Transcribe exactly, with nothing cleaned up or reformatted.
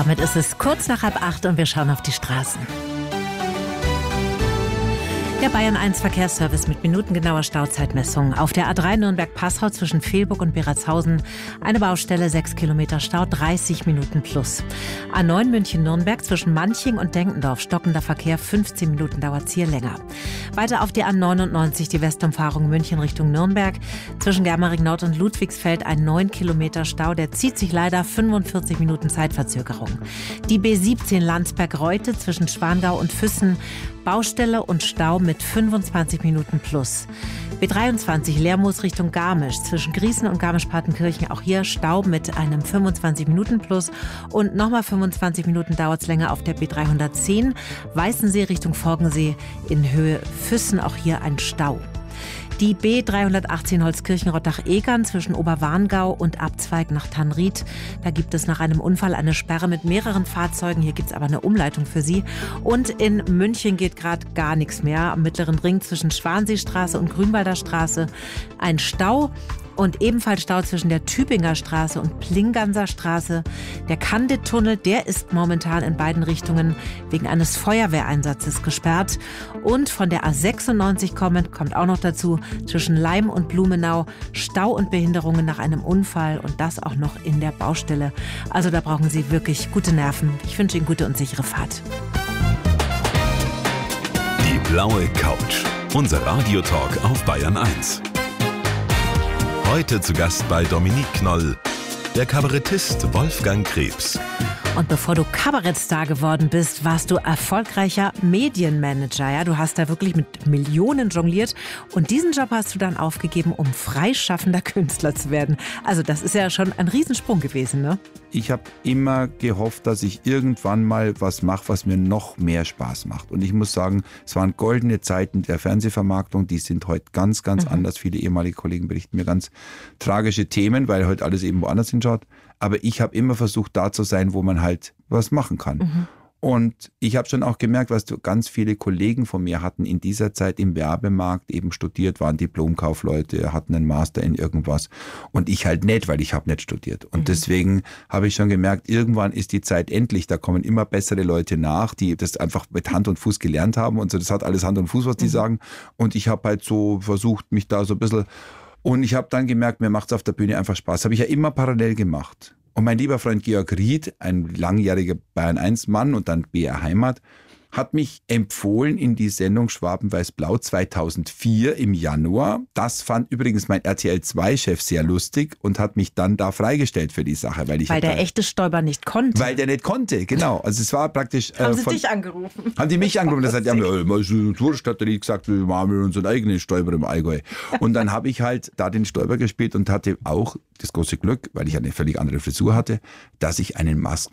Damit ist es kurz nach halb acht und wir schauen auf die Straßen. Der Bayern eins Verkehrsservice mit minutengenauer Stauzeitmessung. Auf der A drei Nürnberg-Passau zwischen Velburg und Beratshausen eine Baustelle, sechs Kilometer Stau, dreißig Minuten plus. A neun München-Nürnberg zwischen Manching und Denkendorf, stockender Verkehr, fünfzehn Minuten dauert's hier länger. Weiter auf die A neunundneunzig, die Westumfahrung München Richtung Nürnberg. Zwischen Germering Nord und Ludwigsfeld ein neun Kilometer Stau, der zieht sich leider, fünfundvierzig Minuten Zeitverzögerung. Die B siebzehn Landsberg-Reute zwischen Schwangau und Füssen, Baustelle und Stau mit fünfundzwanzig Minuten plus. B dreiundzwanzig Lermoos Richtung Garmisch zwischen Griesen und Garmisch-Partenkirchen, auch hier Stau mit einem fünfundzwanzig Minuten plus und nochmal fünfundzwanzig Minuten dauert es länger auf der B dreihundertzehn Weißensee Richtung Forgensee in Höhe Füssen, auch hier ein Stau. Die B dreihundertachtzehn Holzkirchen-Rottach-Egern zwischen Oberwarngau und Abzweig nach Tannried. Da gibt es nach einem Unfall eine Sperre mit mehreren Fahrzeugen. Hier gibt es aber eine Umleitung für Sie. Und in München geht gerade gar nichts mehr. Am Mittleren Ring zwischen Schwanseestraße und Grünwalder Straße ein Stau. Und ebenfalls Stau zwischen der Tübinger Straße und Plinganser Straße. Der Candid-Tunnel, der ist momentan in beiden Richtungen wegen eines Feuerwehreinsatzes gesperrt. Und von der A sechsundneunzig kommend, kommt auch noch dazu, zwischen Leim und Blumenau Stau und Behinderungen nach einem Unfall und das auch noch in der Baustelle. Also da brauchen Sie wirklich gute Nerven. Ich wünsche Ihnen gute und sichere Fahrt. Die blaue Couch. Unser Radiotalk auf Bayern eins. Heute zu Gast bei Dominique Knoll, der Kabarettist Wolfgang Krebs. Und bevor du Kabarettstar geworden bist, warst du erfolgreicher Medienmanager. Ja, du hast da wirklich mit Millionen jongliert und diesen Job hast du dann aufgegeben, um freischaffender Künstler zu werden. Also das ist ja schon ein Riesensprung gewesen, ne? Ich habe immer gehofft, dass ich irgendwann mal was mache, was mir noch mehr Spaß macht. Und ich muss sagen, es waren goldene Zeiten der Fernsehvermarktung. Die sind heute ganz, ganz mhm. anders. Viele ehemalige Kollegen berichten mir ganz tragische Themen, weil heute alles eben woanders hinschaut. Aber ich habe immer versucht, da zu sein, wo man halt was machen kann. Mhm. Und ich habe schon auch gemerkt, was ganz viele Kollegen von mir hatten in dieser Zeit im Werbemarkt eben studiert, waren Diplomkaufleute, hatten einen Master in irgendwas. Und ich halt nicht, weil ich habe nicht studiert. Und mhm. deswegen habe ich schon gemerkt, irgendwann ist die Zeit endlich. Da kommen immer bessere Leute nach, die das einfach mit Hand und Fuß gelernt haben. Und so, das hat alles Hand und Fuß, was die mhm. sagen. Und ich habe halt so versucht, mich da so ein bisschen... Und ich habe dann gemerkt, mir macht es auf der Bühne einfach Spaß. Habe ich ja immer parallel gemacht. Und mein lieber Freund Georg Ried, ein langjähriger Bayern eins Mann und dann B R Heimat, hat mich empfohlen in die Sendung Schwaben-Weiß-Blau zweitausendvier im Januar. Das fand übrigens mein R T L zwei Chef sehr lustig und hat mich dann da freigestellt für die Sache. Weil, ich weil der da, echte Stoiber nicht konnte. Weil der nicht konnte, genau. Also es war praktisch... Haben äh, Sie von, dich angerufen? Haben die mich angerufen. Das hat ja, Wurscht hat er gesagt, wir machen unseren eigenen Stoiber im Allgäu. Und dann habe ich halt da den Stoiber gespielt und hatte auch das große Glück, weil ich eine völlig andere Frisur hatte, dass ich einen Masken